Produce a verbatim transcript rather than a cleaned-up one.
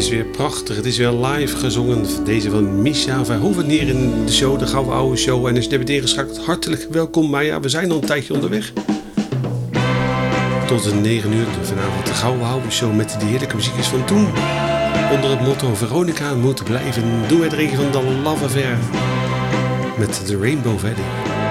is weer prachtig. Het is weer live gezongen. Deze van Misha Verhoeven hier in de show, de Gouden Oude Show. En als je net bent ingeschakeld, hartelijk welkom. Maar ja, we zijn al een tijdje onderweg. Tot de negen uur vanavond de Gouden Oude Show met de heerlijke muziekjes van toen. Onder het motto Veronica moet blijven. Doen wij er een van de Love Affair met de Rainbow Valley.